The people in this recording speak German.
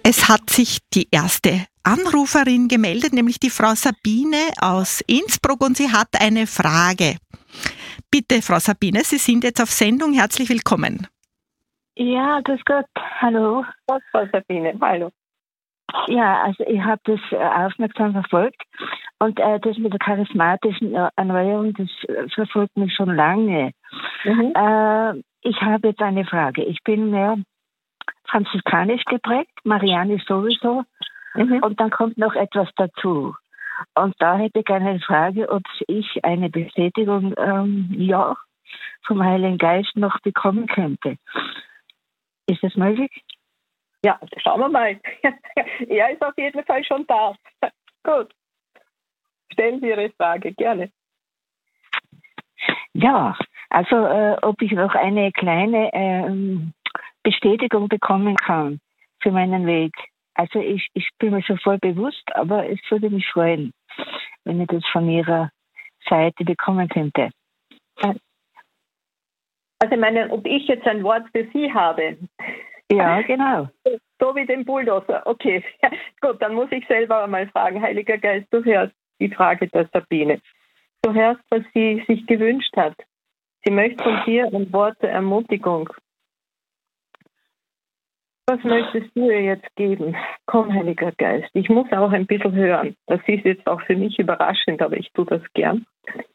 Es hat sich die erste Anruferin gemeldet, nämlich die Frau Sabine aus Innsbruck, und sie hat eine Frage. Bitte, Frau Sabine, Sie sind jetzt auf Sendung. Herzlich willkommen. Ja, grüß Gott. Hallo. Frau Sabine, hallo. Ja, also ich habe das aufmerksam verfolgt und das mit der charismatischen Erneuerung, das verfolgt mich schon lange. Ich habe jetzt eine Frage. Ich bin mehr franziskanisch geprägt, marianisch sowieso, und dann kommt noch etwas dazu. Und da hätte ich gerne eine Frage, ob ich eine Bestätigung vom Heiligen Geist noch bekommen könnte. Ist das möglich? Ja, schauen wir mal. Er ist auf jeden Fall schon da. Gut. Stellen Sie Ihre Frage, gerne. Ja, also ob ich noch eine kleine Bestätigung bekommen kann für meinen Weg. Also ich bin mir schon voll bewusst, aber es würde mich freuen, wenn ich das von Ihrer Seite bekommen könnte. Also ich meine, ob ich jetzt ein Wort für Sie habe. Ja, genau. So wie den Bulldozer. Okay, ja, gut, dann muss ich selber mal fragen. Heiliger Geist, du hörst die Frage der Sabine. Du hörst, was sie sich gewünscht hat. Sie möchte von dir ein Wort der Ermutigung. Was möchtest du ihr jetzt geben? Komm, Heiliger Geist, ich muss auch ein bisschen hören. Das ist jetzt auch für mich überraschend, aber ich tue das gern.